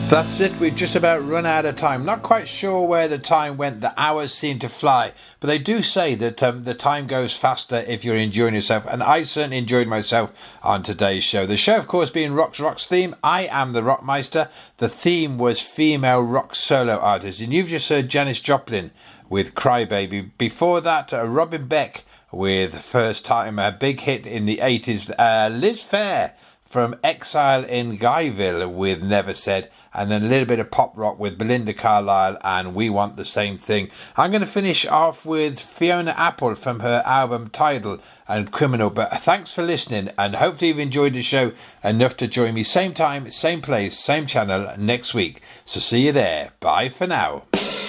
That's it, we've just about run out of time. Not quite sure where the time went, the hours seem to fly, but they do say that the time goes faster if you're enjoying yourself, and I certainly enjoyed myself on today's show. The show, of course, being Rock's theme. I am the Rockmeister. The theme was female rock solo artists, and you've just heard Janis Joplin with Crybaby. Before that, Robin Beck with First Time, a big hit in the 80s. Liz Phair from Exile in Guyville with Never Said, and then a little bit of pop rock with Belinda Carlisle and We Want the Same Thing. I'm going to finish off with Fiona Apple from her album Tidal and Criminal. But thanks for listening, and hopefully you've enjoyed the show enough to join me same time, same place, same channel next week. So see you there. Bye for now.